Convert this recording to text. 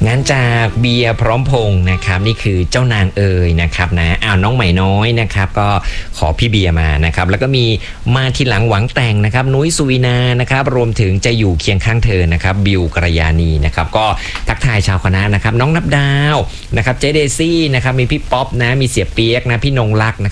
งานจากเบียร์พร้อมพงษ์นะครับนี่คือเจ้านางเอ๋ยนะครับนะน้องใหม่น้อยนะครับก็ขอพี่เบียร์มานะครับแล้วก็มีมาทีหลังหวังแต่งนะครับนุ้ยสุวินานะครับรวมถึงจะอยู่เคียงข้างเธอนะครับบิวกระยานีนะครับก็ทักทายชาวคณะนะครับน้องนับดาวนะครับเจเดซี่นะครับมีพี่ป๊อปนะมีเสียเปียกนะพี่นงลักษณ์